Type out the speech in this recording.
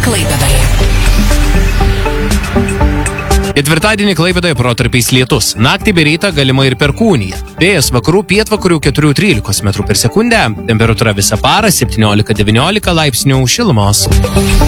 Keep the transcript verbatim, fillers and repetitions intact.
Klaipėdoje. Ketvirtadienį Klaipėdoje protarpiais lietus. Naktį bei rytą galima ir perkūnija. Vėjas vakarų pietvakarių keturių trylikos metrų per sekundę. Temperatūra visą parą septyniolika devyniolika laipsnių šilumos.